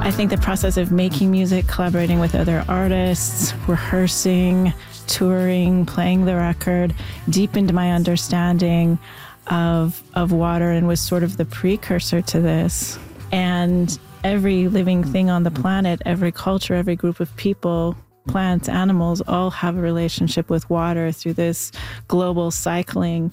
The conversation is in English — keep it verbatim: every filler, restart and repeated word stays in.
I think the process of making music, collaborating with other artists, rehearsing, touring, playing the record, deepened my understanding of of water and was sort of the precursor to this. And every living thing on the planet, every culture, every group of people, plants, animals, all have a relationship with water through this global cycling